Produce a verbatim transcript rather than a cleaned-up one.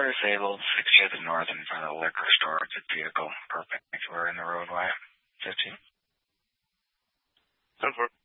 disabled, sixtieth and north in front of the liquor store. It's a vehicle perpendicular in the roadway. fifteen. ten four.